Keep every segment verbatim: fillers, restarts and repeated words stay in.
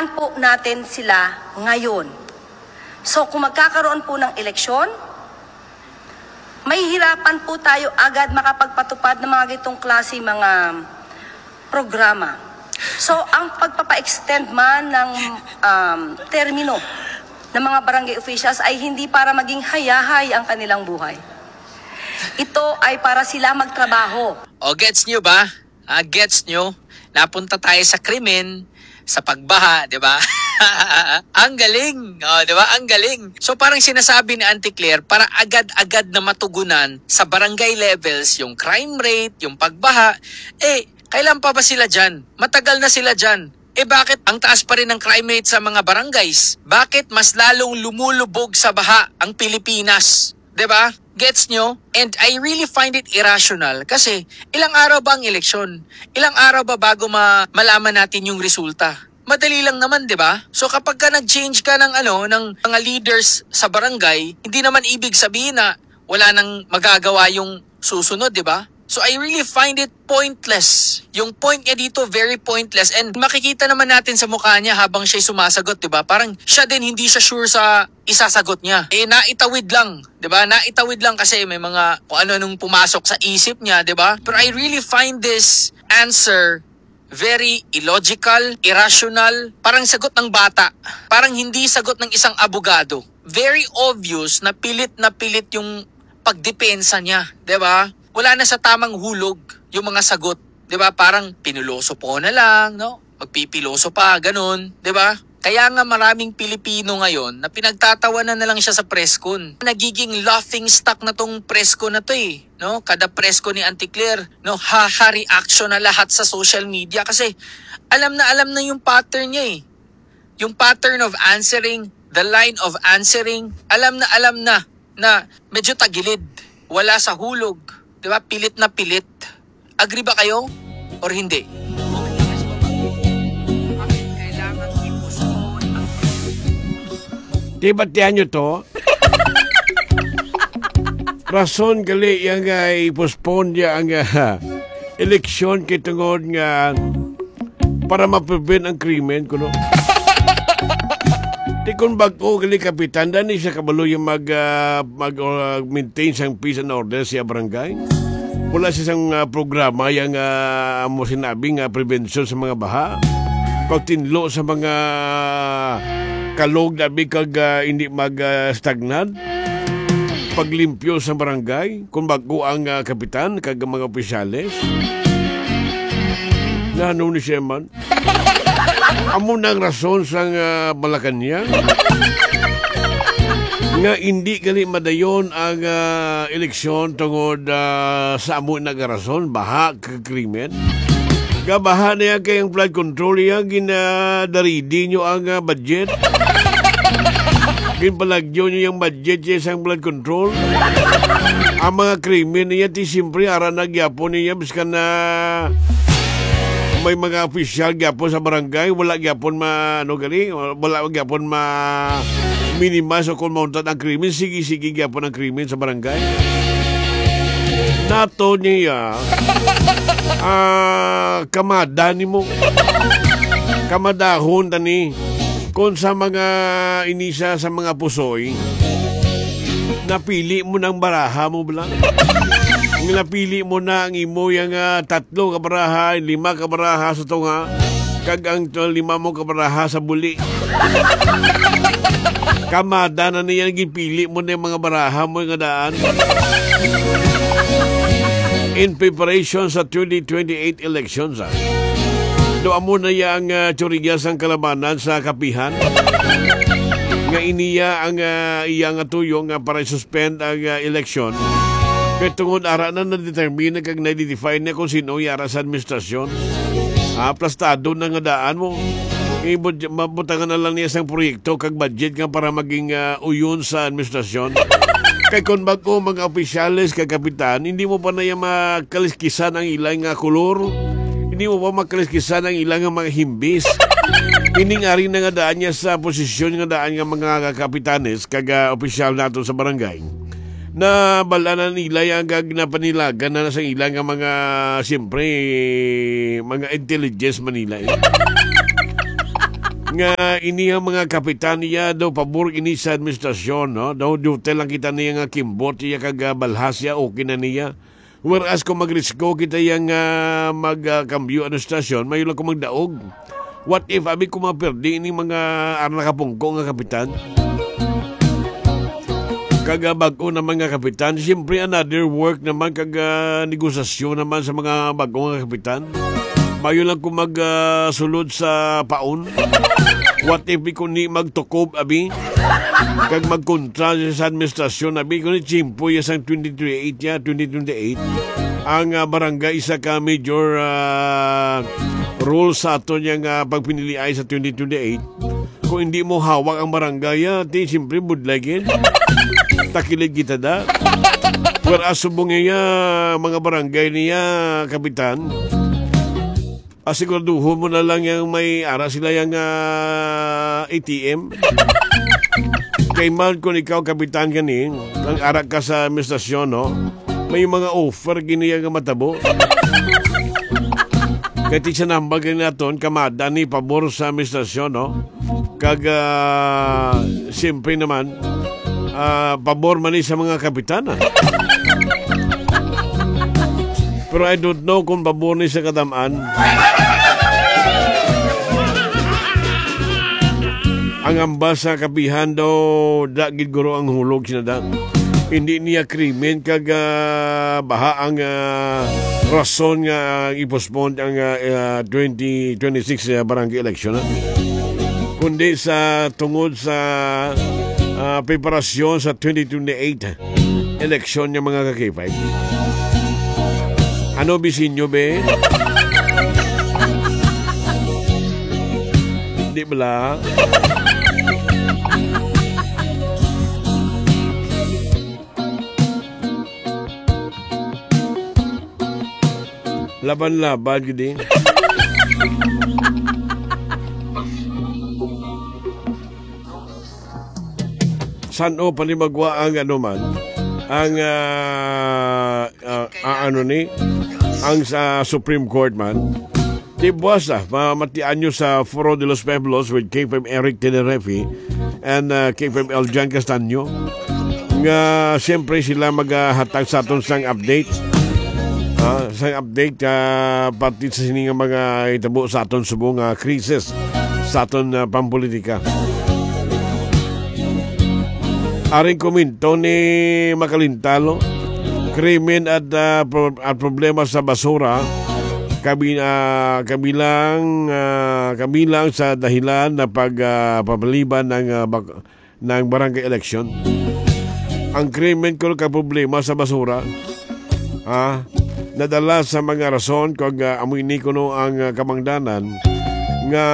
kailangan po natin sila ngayon. So kung magkakaroon po ng eleksyon, may hirapan po tayo agad makapagpatupad ng mga gitong klase mga programa. So ang pagpapa-extend man ng um, termino ng mga barangay officials ay hindi para maging hayahay ang kanilang buhay. Ito ay para sila magtrabaho. O gets nyo ba? Ah, gets nyo? Napunta tayo sa krimen, sa pagbaha, di ba? Ang galing, oh, di ba? Ang galing. So parang sinasabi ni Auntie Claire, para agad-agad na matugunan sa barangay levels yung crime rate, yung pagbaha, eh, kailan pa ba sila dyan? Matagal na sila dyan. Eh bakit ang taas pa rin ng crime rate sa mga barangays? Bakit mas lalong lumulubog sa baha ang Pilipinas? Di ba? Gets nyo? And I really find it irrational kasi ilang araw ba ang eleksyon? Ilang araw ba bago ma malaman natin yung resulta? Madali lang naman, 'di ba? So kapag ka nag-change ka ng ano ng mga leaders sa barangay, hindi naman ibig sabihin na wala nang magagawa yung susunod, 'di ba? So I really find it pointless. Yung point niya dito very pointless and makikita naman natin sa mukha niya habang siya sumasagot, 'di ba? Parang siya din hindi siya sure sa isasagot niya. Eh naitawid lang, 'di ba? Naitawid lang kasi may mga kung ano nung pumasok sa isip niya, 'di ba? Pero I really find this answer very illogical, irrational, parang sagot ng bata. Parang hindi sagot ng isang abogado. Very obvious na pilit na pilit yung pagdepensa niya, 'di ba? Wala na sa tamang hulog yung mga sagot, 'di ba? Parang pinuloso po na lang, no? Magpipiloso pa, ganun, 'di ba? Kaya nga maraming Pilipino ngayon na pinagtatawanan na lang siya sa preskon. Nagiging laughing stock na tong presko na to eh. No? Kada presko ni Auntie Claire, no? Haha reaction na lahat sa social media kasi alam na alam na yung pattern niya eh. Yung pattern of answering, the line of answering, alam na alam na na medyo tagilid. Wala sa hulog. Diba? Pilit na pilit. Agree ba kayo? Or hindi? Di batihan nyo to? Rason gali yang uh, i-postpone niya ang uh, eleksyon kay tungod nga para ma-prevent ang krimen kuno. Di kung bago gali kapitan, dani siya kabalo yung mag, uh, mag uh, maintain siyang peace and order siya barangay. Wala siya siyang uh, programa yung uh, mo sinabing uh, prevention sa mga baha. Pagtinlo sa mga kalog na bigag uh, hindi mag-stagnant. Uh, Paglimpyo sa barangay. Kung bago ang uh, kapitan, kag mga opisyales. Na ano ni siya man? Amo nang rason sa uh, Malacanang nga hindi gali madayon ang uh, eleksyon tungod uh, sa amo nagarason, baha, krimen. Gabaha na yan kayang flood control yan, ginadaridi nyo ang uh, budget. Ginpalagyo nyo yung budget yung isang flood control. Ang mga krimen niya, ti siyempre, ara nagyapon niya, biskan na may mga opisyal gyapon sa barangay, wala gyapon ma, ano gali, wala gyapon ma minimize o kung mounted ang krimen, sige-sige gyapon ang krimen sa barangay. Nato niya, ah, uh, kamada ni mo, kamadahon tani, kung sa mga inisa sa mga pusoy, napili mo ng baraha mo blang. Napili mo na ang imo yung uh, tatlo ka baraha, lima ka baraha sa tunga, kag ang lima mo ka baraha sa buli. Kamada na niya gipili mo na yung mga baraha mo yung daan. In preparation sa twenty twenty-eight elections, ah. Doon mo na yung uh, tsuriyas ang kalabanan sa kapihan. Nga iniya ang uh, iyang tuyong uh, para suspend ang uh, eleksyon. Kaya tungod ara na na-determine kag na-define na kung sino yara sa administrasyon. Ah, plastado na nga daan mo. Mabutangan na lang niya isang proyekto kag budget nga para maging uh, uyon sa administrasyon. Kaya kung bago mga opisyales kag kapitan, hindi mo pa na yung makaliskisan ang ilang uh, kulor. Hindi mo pa makaliskisan ang ilang uh, mga himbis. Iningarin na nga daan niya sa posisyon nga daan nga mga kapitanes kag uh, opisyal nato sa barangay. Na bala na nila yung gagnapanilagan na sa ilang mga, siyempre, mga intelligence Manila. Eh. nga iniya mga kapitan niya daw pabor ini sa administrasyon, no? Daw dute lang kita niya nga kimbot iya kag ah, balhasya okay na niya. Whereas kung magrisko kita yang uh, magkambyo uh, administrasyon, may lang ko magdaog. What if abi ko maperdi ini mga arna kapungko nga kapitan? Kaga bago na mga kapitan, siyempre another work naman kaga negosasyon naman sa mga bago nga kapitan. Mayo lang ko magsulod uh, sa paon. What if ko ni magtukob abi? Kag magkontra sa administrasyon abi ko ni chimpo ya sang twenty twenty-eight ya, twenty twenty-eight ang uh, barangay isa ka major uh, rule sa ato niyang uh, pagpinili ay sa twenty twenty-eight. Kung hindi mo hawak ang barangay ya, di siyempre budlagin. Takilid kita da. Whereas subong niya mga barangay niya kapitan, asiguraduho mo na lang yung may ara sila yung uh, A T M. Kay man kung ikaw kapitan ganin, ang ara ka sa administrasyon, no? May mga offer giniya nga matabo. Kaya ti siya nambag naton kamada ni pabor sa administrasyon, no? Kag uh, siyempre naman, uh, pabor man ni sa mga kapitan, ah. Pero I don't know kung pabor ni sa kadamaan. Ang ambas sa kapihan daw dagid guro ang hulog sinada. Hindi niya krimen kag uh, baha ang uh, rason nga uh, ipospond ang uh, twenty twenty-six uh, barangay election. Uh. Kundi sa tungod sa uh, preparasyon sa twenty twenty-eight election niya mga kakipay. Ano bisinyo be? Di bala? Laban-laban gini. San o panimagwa ang ano man? Ang uh, uh, uh, ano ni? Ang sa Supreme Court man, di buwas na, mamatian nyo sa Foro de los Pueblos with K F M Eric Tenerife and uh, K F M Eljan Castaño. Nga siyempre sila maghatag sa aton sang update. Uh, sang update uh, pati sa sininga mga itabo sa aton subong uh, krisis sa aton uh, pampolitika. Aring komento ni Makalintalo, krimen at, uh, pro- at problema sa basura kabi, uh, kabilang uh, kabilang sa dahilan na pagpapaliban uh, ng, uh, bak- ng barangay election. Ang krimen ko ka problema sa basura ah, nadala sa mga rason kung uh, amoy ni kuno ang uh, kamangdanan nga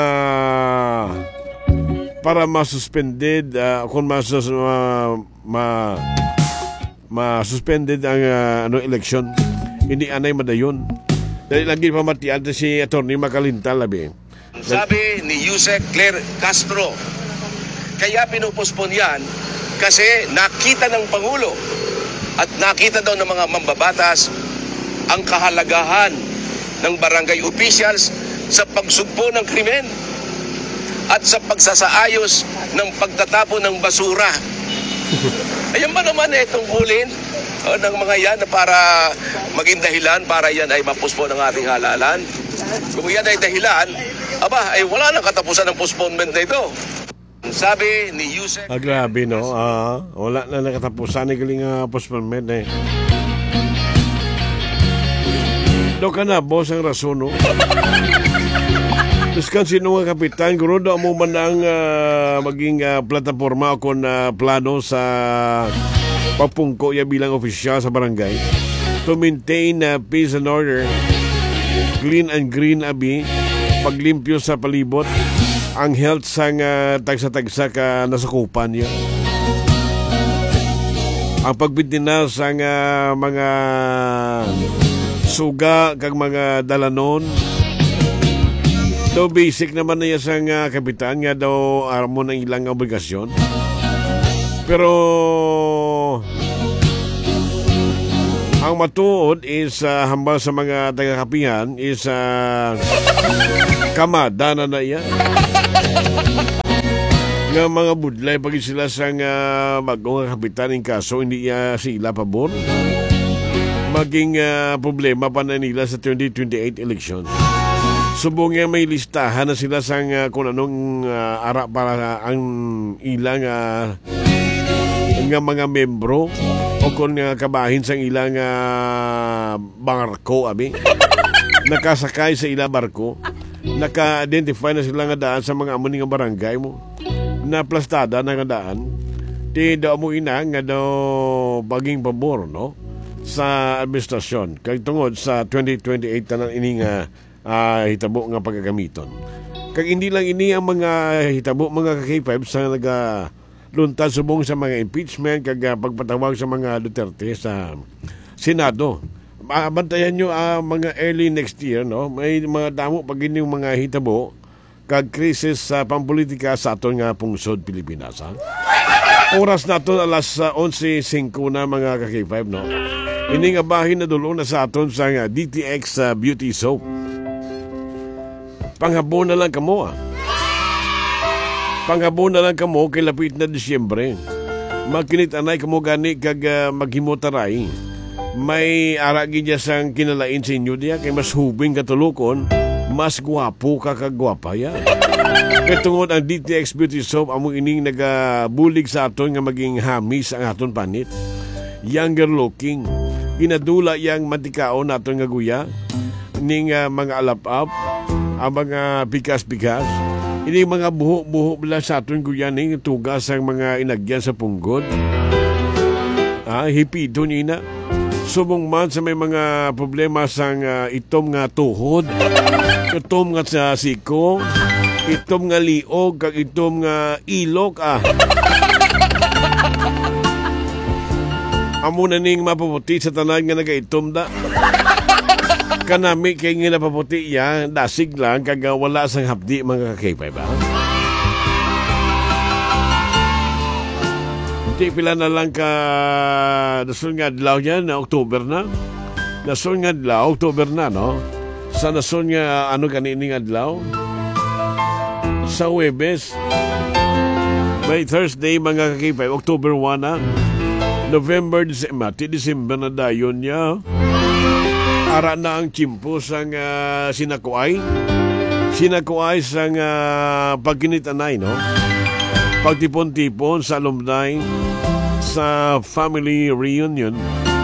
para masuspended uh, kung masus uh, ma ma-suspended ang uh, ano election. Hindi anay madayon. Dahil lagi pamatian si Atty. Macalintal labi. Sabi ni Yusek Claire Castro, kaya pinupospon yan kasi nakita ng Pangulo at nakita daw ng mga mambabatas ang kahalagahan ng barangay officials sa pagsugpo ng krimen at sa pagsasaayos ng pagtatapon ng basura. Ayan ba naman eh, tungkulin uh, ng mga yan na para maging dahilan para yan ay mapuspon ng ating halalan? Kung yan ay dahilan, aba, ay wala nang katapusan ng postponement na ito. Sabi ni Yusek... Ah, grabe, no? Ah, wala na nakatapusan ni galing uh, postponement eh. Do ka na, boss, ang rason, no? Tapos kan sino nga kapitan, guro daw mo man ang uh, maging uh, plataforma o kung uh, plano sa papungko ya bilang opisyal sa barangay to maintain uh, peace and order, clean and green abi, paglimpyo sa palibot, ang health sang uh, tagsa-tagsa ka nasakupan niya, ang pagbintina sang uh, mga suga kag mga dalanon. So basic naman na yan sa uh, kapitan nga daw armo ng ilang obligasyon. Pero Ang matuod is uh, hambal sa mga taga-kapihan is uh, kamada na na iya. Nga mga budlay pag sila sa uh, bagong kapitan ng kaso hindi uh, sila pabor. Maging uh, problema pa na nila sa twenty twenty-eight elections. Subong nga may listahan na sila sa uh, kung anong uh, ara para ang ilang uh, nga mga membro o kung uh, kabahin sa ilang uh, barko abi. Nakasakay sa ilang barko. Naka-identify na sila nga daan sa mga amon nga barangay mo. Na plastada na nga daan. Di daw mo ina nga daw baging pabor, no? Sa administrasyon. Kag tungod sa twenty twenty-eight tanan ini nga uh, hitabo nga pagagamiton. Kag hindi lang ini ang mga hitabo mga ka K five sa naga luntad subong sa mga impeachment kag uh, pagpatawag sa mga Duterte sa Senado. Abantayan nyo ang uh, mga early next year, no? May mga damo pag yung mga hitabo kag krisis sa pampolitika sa aton nga pungsod Pilipinas. Ha? Oras nato alas uh, eleven five na mga ka K five, no? Ini nga bahin na dulo na sa aton sa uh, D T X uh, Beauty Soap. Panghapon na lang kamo, ah. Panghapon na lang kamo kay lapit na Disyembre. Magkinit-anay kamo gani kag uh, maghimotaray. May aragi niya sang kinalain sa inyo diya kay mas hubing katulukon, mas gwapo ka kagwapa ya. Kaya tungod ang D T X Beauty Soap amo ining nagabulig sa aton nga maging hamis ang aton panit. Younger looking. Ginadula yang matikao naton nga guya ning uh, mga alap-up, ang mga pikas-pikas. Ini mga buho-buho bala sa aton guya ning tugas ang mga inagyan sa punggod. Ah, hipito niya na. Subong man sa may mga problema sang uh, itom nga tuhod, itom nga sa siko, itom nga liog, kag itom nga ilok, ah. Amo na ning mapaputi sa tanan nga nagaitom da. Kanami kay nga napaputi ya, dasig lang, kag wala sang hapdi mga kakipay ba? Di pila na lang ka nasun nga adlaw yan na October na. Nasun nga adlaw, October na, no? Sa nasun nga ano kanining adlaw? Sa Huwebes. By Thursday, mga kakipay, October one na. November, December, December na dayon niya. Ara na ang chimpo sang uh, sinakuay. Sinakuay sang uh, pagkinitanay, no? Pagtipon-tipon sa alumni, sa family reunion,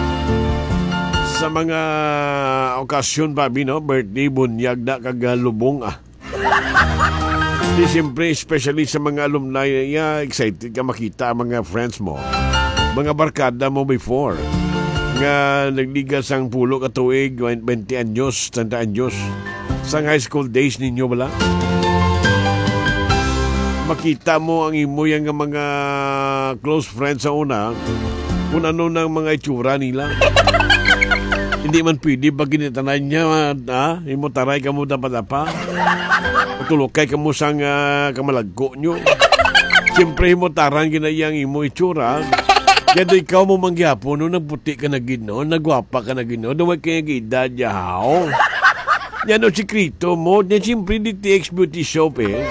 sa mga okasyon babi, no? Birthday, bunyag na kagalubong, ah. Di siyempre, especially sa mga alumni, yeah, excited ka makita ang mga friends mo. Mga barkada mo before. Nga nagliga sang pulo ka tuig, twenty anyos, thirty anyos. Sang high school days ninyo bala. Makita mo ang imo yung mga close friends sa una kung ano ng mga itsura nila. Hindi man pwede pag ginitanan niya, ha? Imo taray ka mo dapat-apa. Tulokay ka mo sang uh, kamalagko nyo. Siyempre mo tarang ginayang imo itsura. Kaya ikaw mo mangyapo no, nagputi ka na gino, nagwapa ka na gino, dumay kaya gidad yahaw. Yan o sikrito mo, yan siyempre di T X Beauty Shop eh.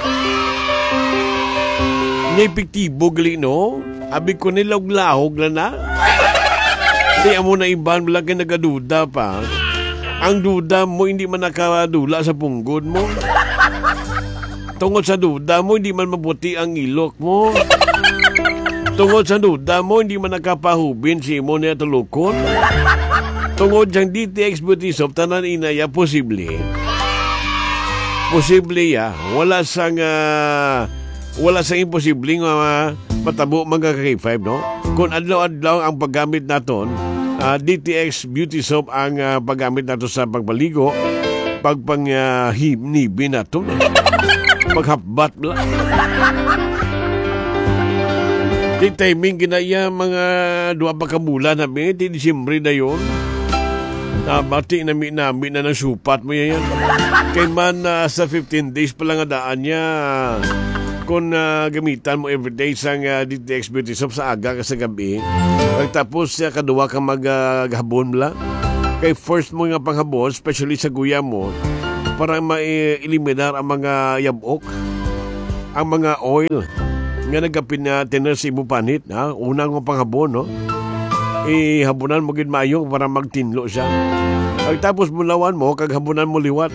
Naipiktibo gali no, abi ko nilog-lahog na na. Kaya mo na iban mo lang ka nagaduda pa. Ang duda mo hindi man nakadula sa punggod mo. Tungod sa duda mo, hindi man mabuti ang ilok mo. Tungod sa duda mo, hindi man nakapahubin si mo na tulukon. Tungod siyang D T X Beauty Soap, tanan inaya, posible. Posible ya. Wala sang, uh, wala sang imposible nga uh, matabo mga K five, no? Kung adlaw-adlaw ang paggamit naton, uh, D T X Beauty Soap ang uh, paggamit nato sa pagbaligo, pagpanghibnibi uh, nato, paghapbat bla. Di timing ginaya mga dua pa kabulan namin, di Disyembre na yun. Nabati nami-nami na ng supat mo yan. Kay man uh, sa fifteen days pa lang adaan niya, kung uh, gamitan mo everyday sang uh, D T X Beauty Soap sa aga ka sa gabi. Pagtapos uh, kaduwa ka maghabon uh, bla. Kay first mo nga panghabon, especially sa guya mo, para ma-eliminar ang mga yabok, ang mga oil nga nagapin na tiner sa imo panit. Ha? Unang mo panghabon, no? Ihabunan mo gid maayo para magtinlo siya. Pagtapos mo lawan mo, kaghabunan mo liwat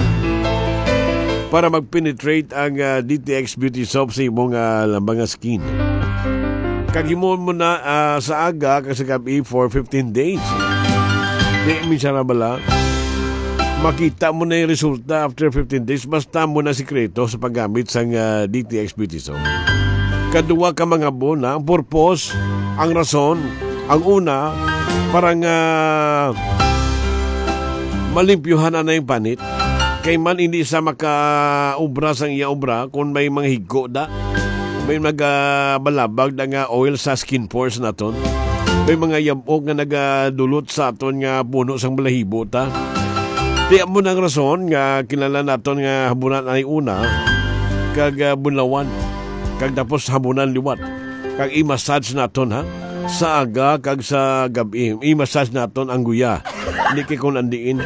para mag-penetrate ang uh, D T X Beauty Soap sa imong uh, lambang skin. Kagimon mo na uh, sa aga kasi gabi for fifteen days. Di minsan na bala, makita mo na yung resulta after fifteen days, basta mo na sikreto sa paggamit sa uh, D T X Beauty Soap. Kaduwa ka mga bona, ang purpose, ang rason, ang una, parang uh, malimpyuhan na yung panit. Kay man hindi sa maka-ubra sang iya obra kung may mga higko da. May nagabalabag na nga oil sa skin pores naton. May mga yabok nga nagadulot sa aton nga puno sang balahibo ta. Di mo nang rason nga kilala naton nga habunan ay una kag uh, bunlawan kag tapos habunan liwat kag i-massage naton ha sa aga kag sa gabi. I-massage naton ang guya. Hindi kay kung andiin.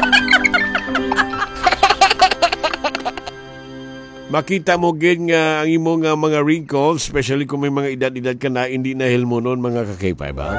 Makita mo gid nga ang imong uh, mga wrinkles, especially kung may mga edad-edad ka na, hindi na helmo nun mga kakaypay ba?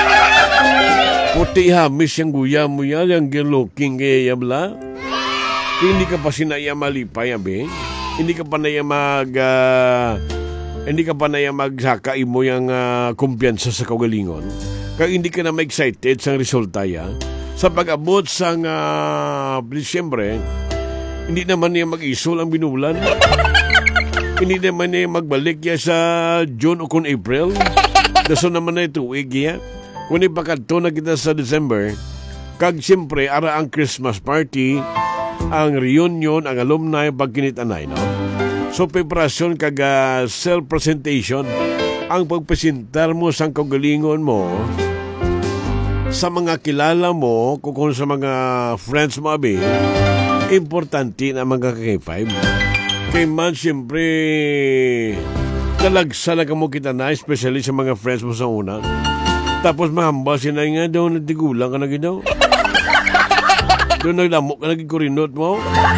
Puti hamis yung guya mo yan, yung good-looking kaya yabla. Hindi ka pa sinaya malipay, abe. Hindi ka pa na yan mag... Uh, hindi ka pa na yan magsaka mo yung uh, kumpiyansa sa kagalingon. Kaya hindi ka na ma-excited sa resulta ya. Sa pag-abot sa uh, Disyembre, hindi naman niya mag-isol ang binulan. Hindi naman niya magbalik ya sa June o kung April. Daso naman na ituig ya. Kung ipakadto na kita sa December, kag siyempre, ara ang Christmas party, ang reunion, ang alumni, pagkinitanay, no? So, preparasyon kag uh, self-presentation, ang pagpresentar mo sa kagalingon mo, sa mga kilala mo, kung sa mga friends mo, abi, importante na mga kakay-five. Kay man, siyempre, talagsa na ka mo kita na, especially sa mga friends mo sa una. Tapos mahamba siya na nga daw, natigulang ka na ginaw. Doon naglamok ka, nagikurinot mo.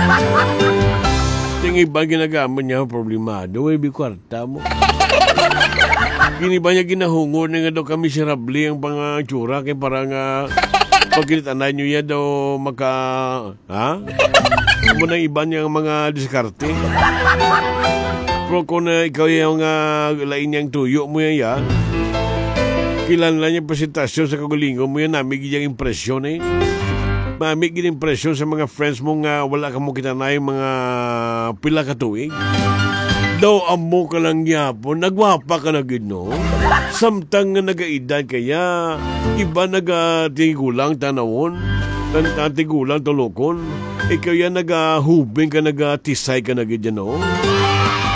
Yung iba ginagamit niya, problemado, eh, bikwarta mo. Giniba niya ginahungor na nga daw kami miserable ang pangatsura, kaya parang uh, pagkinitanay nyo yan daw maka... Ha? Muna iba niyang mga diskarte. Pero kung uh, ikaw yung uh, lain niyang tuyo mo yan yan, kilala niya presentasyon sa kagalingon mo yan, namig yung impresyon eh. Mamig yung impresyon sa mga friends mo nga wala ka mo kita na yung mga pila katuig. Daw amo ka lang yapon, nagwapa ka na gino. Samtang nga nagaedad kaya, iba nagatigulang tanawon, tantigulang tulokon. Ikaw yan nagahubing ka, nagatisay ka na gid no?